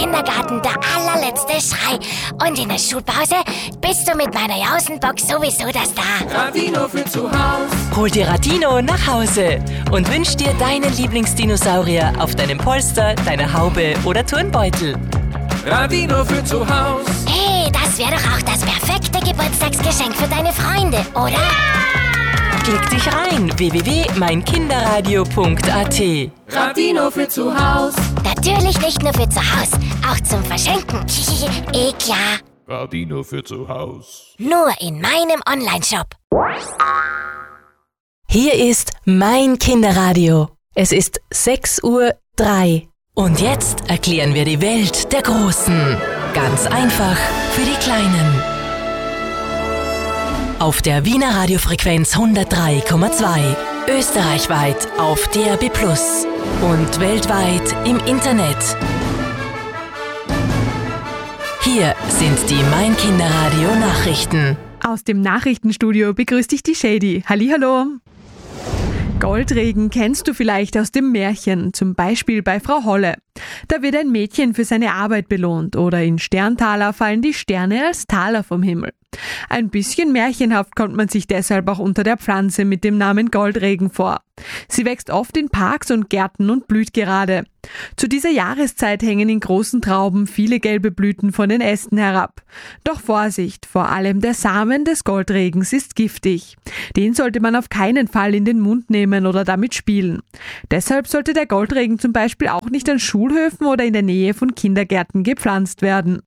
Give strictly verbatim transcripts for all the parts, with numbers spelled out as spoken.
Kindergarten der allerletzte Schrei. Und in der Schulpause bist du mit meiner Jausenbox sowieso das Star. Radino für zu Haus. Hol dir Radino nach Hause und wünsch dir deinen Lieblingsdinosaurier auf deinem Polster, deiner Haube oder Turnbeutel. Radino für zu Haus. Hey, das wäre doch auch das perfekte Geburtstagsgeschenk für deine Freunde, oder? Ja! Klick dich rein, w w w punkt mein kinderradio punkt a t. Radino für zu Haus. Natürlich nicht nur für zu Haus, auch zum Verschenken. Eh klar. Radino für zu Haus. Nur in meinem Onlineshop. Hier ist mein Kinderradio. Es ist sechs Uhr drei. Und jetzt erklären wir die Welt der Großen. Ganz einfach für die Kleinen. Auf der Wiener Radiofrequenz hundertdrei Komma zwei. Österreichweit auf D A B plus. Und weltweit im Internet. Hier sind die Mein Kinderradio Nachrichten. Aus dem Nachrichtenstudio begrüßt dich die Shady. Hallihallo. Goldregen kennst du vielleicht aus dem Märchen, zum Beispiel bei Frau Holle. Da wird ein Mädchen für seine Arbeit belohnt oder in Sterntaler fallen die Sterne als Taler vom Himmel. Ein bisschen märchenhaft kommt man sich deshalb auch unter der Pflanze mit dem Namen Goldregen vor. Sie wächst oft in Parks und Gärten und blüht gerade. Zu dieser Jahreszeit hängen in großen Trauben viele gelbe Blüten von den Ästen herab. Doch Vorsicht, vor allem der Samen des Goldregens ist giftig. Den sollte man auf keinen Fall in den Mund nehmen oder damit spielen. Deshalb sollte der Goldregen zum Beispiel auch nicht an Schulhöfen oder in der Nähe von Kindergärten gepflanzt werden.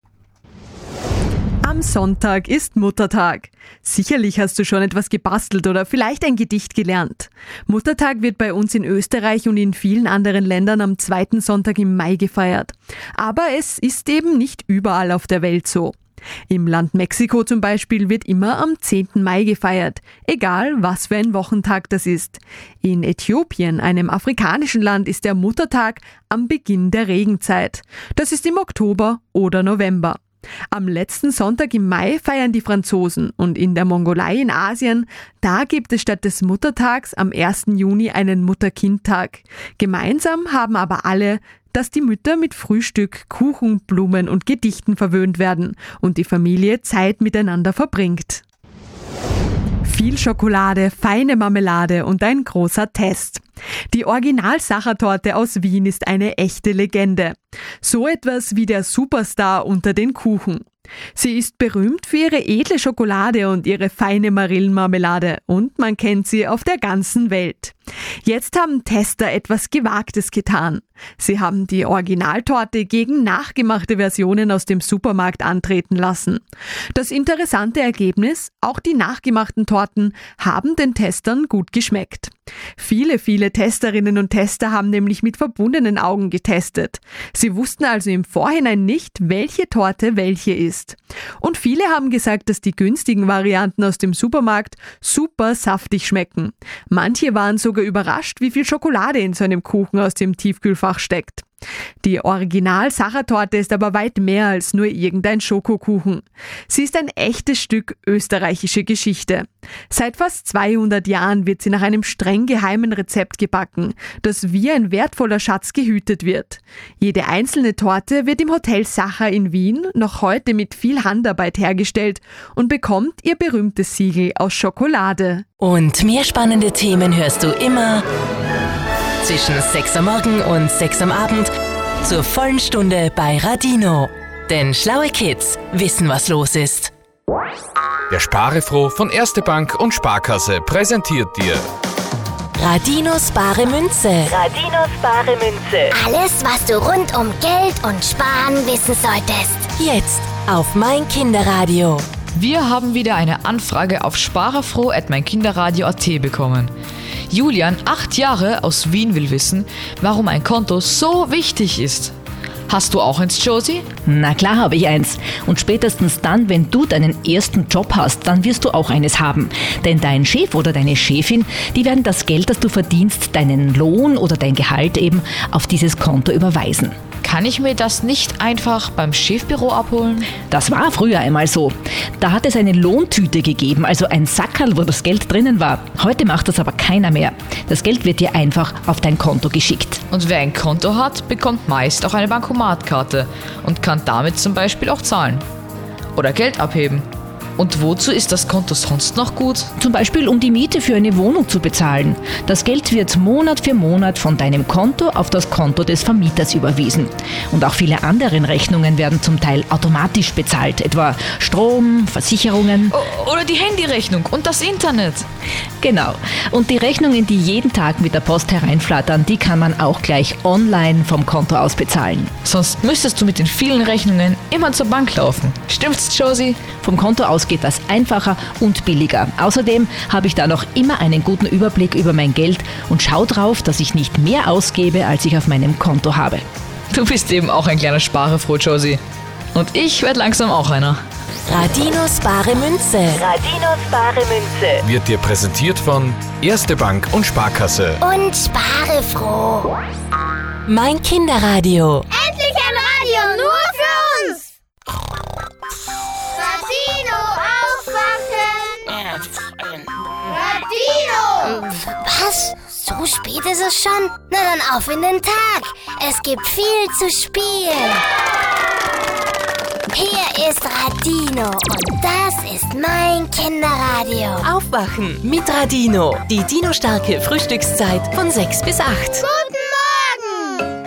Am Sonntag ist Muttertag. Sicherlich hast du schon etwas gebastelt oder vielleicht ein Gedicht gelernt. Muttertag wird bei uns in Österreich und in vielen anderen Ländern am zweiten Sonntag im Mai gefeiert. Aber es ist eben nicht überall auf der Welt so. Im Land Mexiko zum Beispiel wird immer am zehnten Mai gefeiert, egal was für ein Wochentag das ist. In Äthiopien, einem afrikanischen Land, ist der Muttertag am Beginn der Regenzeit. Das ist im Oktober oder November. Am letzten Sonntag im Mai feiern die Franzosen und in der Mongolei in Asien, da gibt es statt des Muttertags am ersten Juni einen Mutter-Kind-Tag. Gemeinsam haben aber alle, dass die Mütter mit Frühstück, Kuchen, Blumen und Gedichten verwöhnt werden und die Familie Zeit miteinander verbringt. Viel Schokolade, feine Marmelade und ein großer Test. Die Original-Sachertorte aus Wien ist eine echte Legende. So etwas wie der Superstar unter den Kuchen. Sie ist berühmt für ihre edle Schokolade und ihre feine Marillenmarmelade und man kennt sie auf der ganzen Welt. Jetzt haben Tester etwas Gewagtes getan. Sie haben die Originaltorte gegen nachgemachte Versionen aus dem Supermarkt antreten lassen. Das interessante Ergebnis: Auch die nachgemachten Torten haben den Testern gut geschmeckt. Viele, viele Testerinnen und Tester haben nämlich mit verbundenen Augen getestet. Sie wussten also im Vorhinein nicht, welche Torte welche ist. Und viele haben gesagt, dass die günstigen Varianten aus dem Supermarkt super saftig schmecken. Manche waren sogar überrascht, wie viel Schokolade in so einem Kuchen aus dem Tiefkühlfach steckt. Die Original-Sachertorte ist aber weit mehr als nur irgendein Schokokuchen. Sie ist ein echtes Stück österreichische Geschichte. Seit fast zweihundert Jahren wird sie nach einem streng geheimen Rezept gebacken, das wie ein wertvoller Schatz gehütet wird. Jede einzelne Torte wird im Hotel Sacher in Wien noch heute mit viel Handarbeit hergestellt und bekommt ihr berühmtes Siegel aus Schokolade. Und mehr spannende Themen hörst du immer zwischen sechs am Morgen und sechs am Abend zur vollen Stunde bei Radino. Denn schlaue Kids wissen, was los ist. Der Sparefroh von Erste Bank und Sparkasse präsentiert dir Radinos bare Münze. Radinos bare Münze. Alles, was du rund um Geld und Sparen wissen solltest. Jetzt auf mein Kinderradio. Wir haben wieder eine Anfrage auf sparerfroh at mein kinderradio punkt a t bekommen. Julian, acht Jahre, aus Wien, will wissen, warum ein Konto so wichtig ist. Hast du auch eins, Josie? Na klar habe ich eins. Und spätestens dann, wenn du deinen ersten Job hast, dann wirst du auch eines haben. Denn dein Chef oder deine Chefin, die werden das Geld, das du verdienst, deinen Lohn oder dein Gehalt eben, auf dieses Konto überweisen. Kann ich mir das nicht einfach beim Chefbüro abholen? Das war früher einmal so. Da hat es eine Lohntüte gegeben, also ein Sackerl, wo das Geld drinnen war. Heute macht das aber keiner mehr. Das Geld wird dir einfach auf dein Konto geschickt. Und wer ein Konto hat, bekommt meist auch eine Bankomatkarte und kann damit zum Beispiel auch zahlen. Oder Geld abheben. Und wozu ist das Konto sonst noch gut? Zum Beispiel, um die Miete für eine Wohnung zu bezahlen. Das Geld wird Monat für Monat von deinem Konto auf das Konto des Vermieters überwiesen. Und auch viele andere Rechnungen werden zum Teil automatisch bezahlt, etwa Strom, Versicherungen. O- oder die Handyrechnung und das Internet. Genau. Und die Rechnungen, die jeden Tag mit der Post hereinflattern, die kann man auch gleich online vom Konto aus bezahlen. Sonst müsstest du mit den vielen Rechnungen immer zur Bank laufen. Stimmt's, Josie? Vom Konto aus geht das einfacher und billiger. Außerdem habe ich da noch immer einen guten Überblick über mein Geld und schaue drauf, dass ich nicht mehr ausgebe, als ich auf meinem Konto habe. Du bist eben auch ein kleiner Sparefroh, Josie. Und ich werde langsam auch einer. Radinos bare Münze. Radinos bare Münze. Wird dir präsentiert von Erste Bank und Sparkasse. Und spare froh. Mein Kinderradio. Endlich ein Radio nur für uns! Radino, aufwachen! Radino! Was? So spät ist es schon? Na dann auf in den Tag. Es gibt viel zu spielen. Hier ist Radino und das ist mein Kinderradio. Aufwachen mit Radino. Die Dino-starke Frühstückszeit von sechs bis acht. Guten